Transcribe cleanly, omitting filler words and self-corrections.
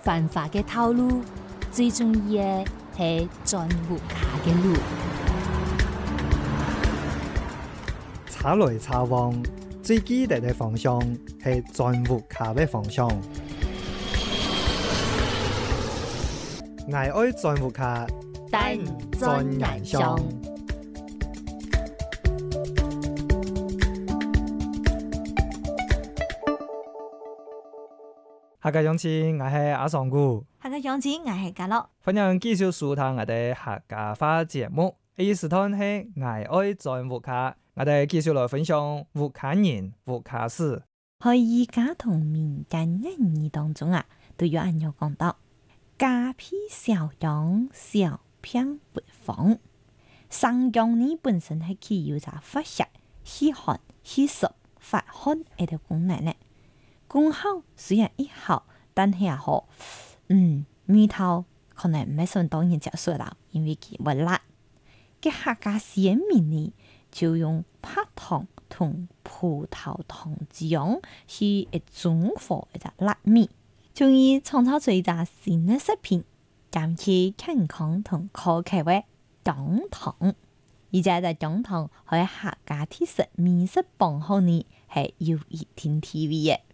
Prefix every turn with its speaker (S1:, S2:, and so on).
S1: 繁華嘅道路，最重要嘅係鑽木卡嘅路。
S2: 查來查往，最記得嘅方向係鑽木卡嘅方向。我愛鑽木卡，
S1: 但鑽岩上。
S2: 下個樣子我係阿桑姑，
S3: 下個樣子我係家樂，
S2: 歡迎繼續收聽我哋客家話節目。呢時段係我愛鑽木卡，我哋繼續來分享木卡人、木卡事。
S3: 喺而家同民間人語當中啊，都有人有講到家披小羊，小偏北方。上羊呢本身係具有着發射、吸汗、吸濕、發汗嘅功能咧。功效雖然一效，但係也好，味道可能唔係相當人接受啦，因為佢會辣。嘅客家先民呢，就用白糖同葡萄糖漿去一種火一隻辣味，從而創造出一隻新嘅食品，減去健康同口口嘅薑糖。而且在薑糖喺客家特色美食榜後呢，係有一定地位嘅。